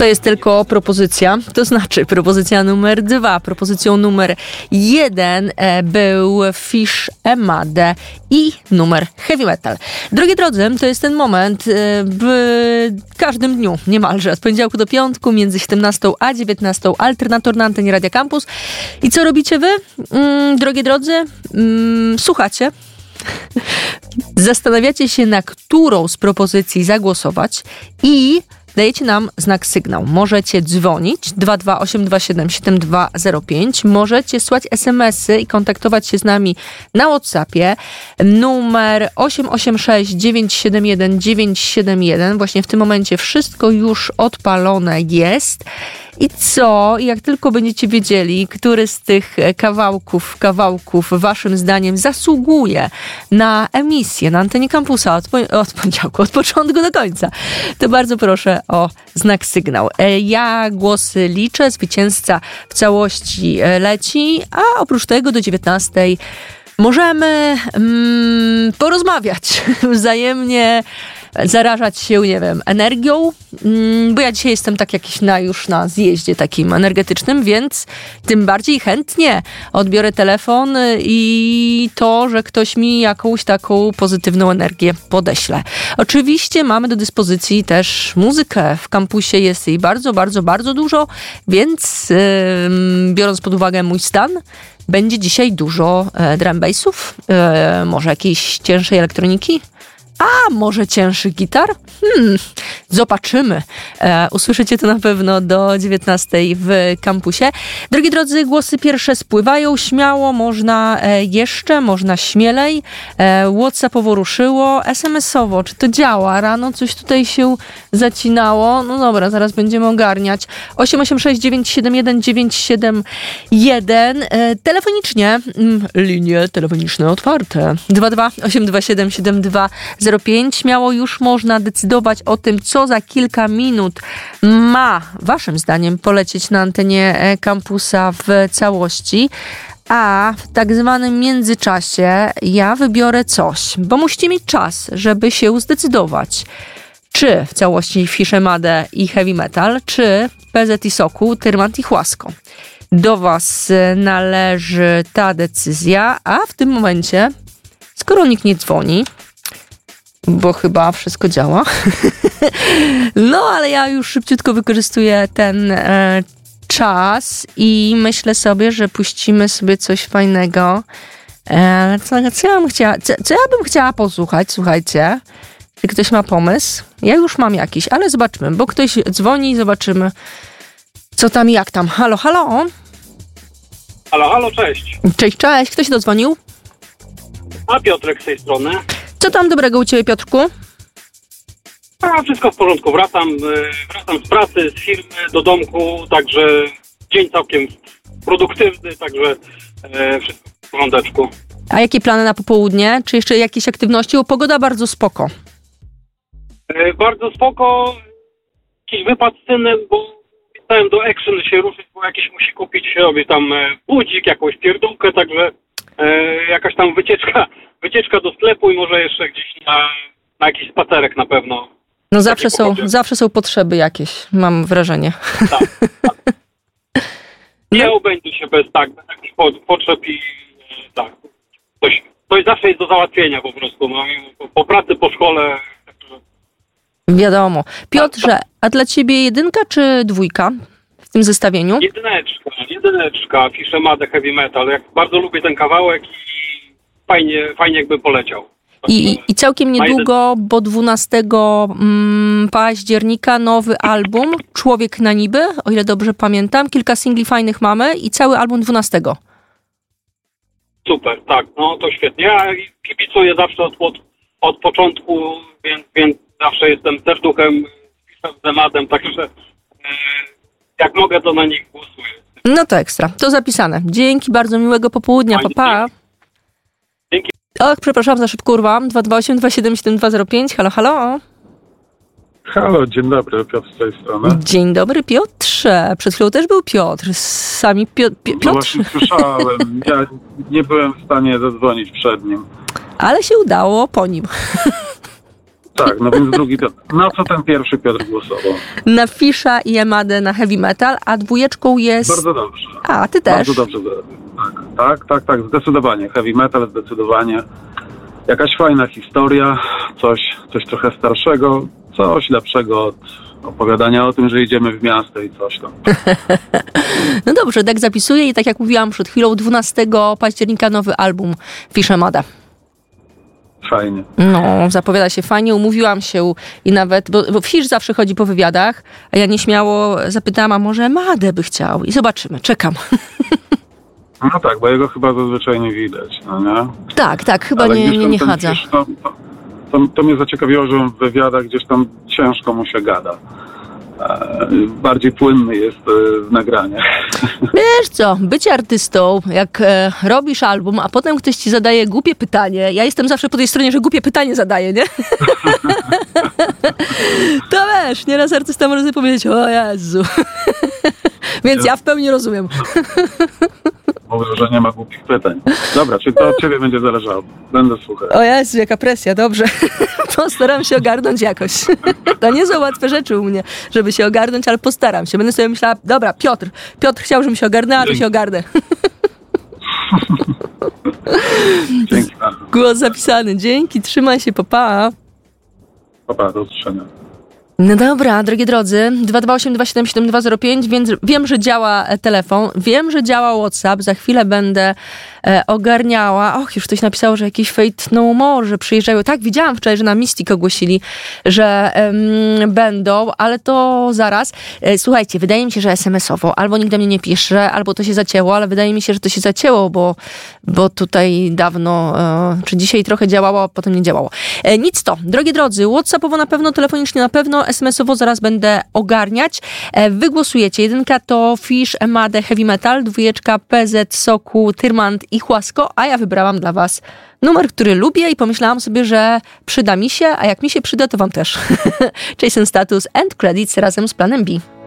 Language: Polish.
To jest tylko propozycja, to znaczy propozycja numer 2. Propozycją numer 1 był Fish Emade i numer Heavy Metal. Drogie drodzy, to jest ten moment w każdym dniu, niemalże, od poniedziałku do piątku, między 17 a 19, Alternator na antenie Radia Campus. I co robicie wy, drogie drodzy? Słuchacie. Zastanawiacie się, na którą z propozycji zagłosować i dajecie nam znak sygnał. Możecie dzwonić 228277205. Możecie słać SMS-y i kontaktować się z nami na WhatsAppie. Numer 886-971-971. Właśnie w tym momencie wszystko już odpalone jest. I co? Jak tylko będziecie wiedzieli, który z tych kawałków waszym zdaniem zasługuje na emisję na antenie kampusa od poniedziałku, od początku do końca, to bardzo proszę o znak sygnał. Ja głosy liczę, zwycięzca w całości leci, a oprócz tego do 19 możemy porozmawiać wzajemnie, zarażać się, nie wiem, energią, bo ja dzisiaj jestem tak jakiś już na zjeździe takim energetycznym, więc tym bardziej chętnie odbiorę telefon i to, że ktoś mi jakąś taką pozytywną energię podeśle. Oczywiście mamy do dyspozycji też muzykę. W kampusie jest jej bardzo, bardzo, bardzo dużo, więc biorąc pod uwagę mój stan, będzie dzisiaj dużo drum bassów, może jakiejś cięższej elektroniki, a może cięższych gitar? Zobaczymy. Usłyszycie to na pewno do 19 w kampusie. Drogi drodzy, głosy pierwsze spływają śmiało, można śmielej. WhatsAppowo ruszyło, SMS-owo. Czy to działa? Rano coś tutaj się zacinało. No dobra, zaraz będziemy ogarniać. 886-971-971. Telefonicznie, linie telefoniczne otwarte. 228277205. Śmiało już można decydować o tym, co za kilka minut ma waszym zdaniem polecieć na antenie kampusa w całości. A w tak zwanym międzyczasie ja wybiorę coś, bo musicie mieć czas, żeby się zdecydować, czy w całości Fish Emade i Heavy Metal, czy PZ i Soku, Tyrmand i Chłasko. Do was należy ta decyzja, a w tym momencie, skoro nikt nie dzwoni, bo chyba wszystko działa. No, ale ja już szybciutko wykorzystuję ten czas i myślę sobie, że puścimy sobie coś fajnego. Co ja bym chciała posłuchać, słuchajcie. Czy ktoś ma pomysł? Ja już mam jakiś, ale zobaczymy, bo ktoś dzwoni i zobaczymy, co tam i jak tam. Halo, halo? Halo, cześć. Cześć. Kto się dodzwonił? A Piotrek z tej strony. Co tam dobrego u ciebie, Piotrku? A wszystko w porządku. Wracam z pracy, z firmy do domku, także dzień całkiem produktywny, także wszystko w porządeczku. A jakie plany na popołudnie? Czy jeszcze jakieś aktywności? Bo pogoda bardzo spoko. Bardzo spoko. Jakiś wypad z synem, bo chciałem do Action się ruszyć, bo jakiś musi kupić sobie tam budzik, jakąś pierdółkę, także jakaś tam wycieczka do sklepu i może jeszcze gdzieś na jakiś spacerek na pewno. No zawsze są potrzeby jakieś, mam wrażenie. Tak. Nie obędzie się bez takich potrzeb i tak. Coś zawsze jest do załatwienia po prostu. No, po pracy, po szkole. Wiadomo. Piotrze, a dla ciebie 1 czy 2 w tym zestawieniu? Jedyneczka, Fish Emade Heavy Metal. Bardzo lubię ten kawałek i fajnie jakby poleciał. I całkiem niedługo, bo 12 października nowy album Człowiek na niby, o ile dobrze pamiętam. Kilka singli fajnych mamy i cały album 12. Super, tak, no to świetnie. Ja kibicuję zawsze od początku, więc zawsze jestem serduchem, Fishem Emadem, także jak mogę, to na nich głosuję. No to ekstra, to zapisane. Dzięki, bardzo miłego popołudnia, pa. Dzięki. Och, przepraszam, za szybko urwałam. 228-277-205, halo. Halo, dzień dobry, Piotr z tej strony. Dzień dobry, Piotrze. Przed chwilą też był Piotr. Sami Piotr. No właśnie słyszałem. Ja nie byłem w stanie zadzwonić przed nim. Ale się udało po nim. tak, no więc drugi Piotr. Na co ten pierwszy Piotr głosował? Na Fisha i Yamadę na heavy metal, a dwójeczką jest... Bardzo dobrze. A, ty też. Bardzo dobrze. Tak, zdecydowanie. Heavy metal, zdecydowanie. Jakaś fajna historia, coś trochę starszego, coś lepszego od opowiadania o tym, że idziemy w miasto i coś tam. No dobrze, tak zapisuję i tak jak mówiłam przed chwilą, 12 października nowy album Fish Yamada. Fajnie. No, zapowiada się fajnie, umówiłam się i nawet, bo Fish zawsze chodzi po wywiadach, a ja nieśmiało zapytałam, a może Madę by chciał i zobaczymy, czekam. No tak, bo jego chyba zazwyczaj nie widać, no nie? Tak, chyba Ale nie chadza. To mnie zaciekawiło, że w wywiadach gdzieś tam ciężko mu się gada. Bardziej płynny jest w nagraniach. Wiesz co, bycie artystą, jak robisz album, a potem ktoś ci zadaje głupie pytanie, ja jestem zawsze po tej stronie, że głupie pytanie zadaje, nie? To wiesz, nieraz artysta może sobie powiedzieć, o Jezu. Więc ja w pełni rozumiem. Mówię, że nie ma głupich pytań. Dobra, czy to od ciebie będzie zależało? Będę słuchał. O Jezu, jaka presja, dobrze. Postaram się ogarnąć jakoś. To nie są łatwe rzeczy u mnie, żeby się ogarnąć, ale postaram się. Będę sobie myślała, dobra, Piotr chciał, żebym się ogarnęła, to się ogarnę. Dzięki bardzo. Głos zapisany, dzięki, trzymaj się, papa. Papa, do usłyszenia. No dobra, drogie drodzy, 228-277-205, więc wiem, że działa telefon, wiem, że działa WhatsApp, za chwilę będę ogarniała. Och, już ktoś napisał, że jakiś Fate No More, że przyjeżdżają. Tak, widziałam wczoraj, że na Mystic ogłosili, że będą, ale to zaraz. Słuchajcie, wydaje mi się, że SMS-owo, albo nikt do mnie nie pisze, albo to się zacięło, ale wydaje mi się, że to się zacięło, bo tutaj dawno, czy dzisiaj trochę działało, a potem nie działało. Nic to, drogie drodzy, WhatsAppowo na pewno, telefonicznie na pewno, SMS-owo zaraz będę ogarniać. Wygłosujecie. 1 to Fish, Yamada, Heavy Metal, 2 PZ, Soku, Tyrmand i Chłasko, a ja wybrałam dla was numer, który lubię i pomyślałam sobie, że przyda mi się, a jak mi się przyda, to wam też. Jason Status and Credits razem z Planem B.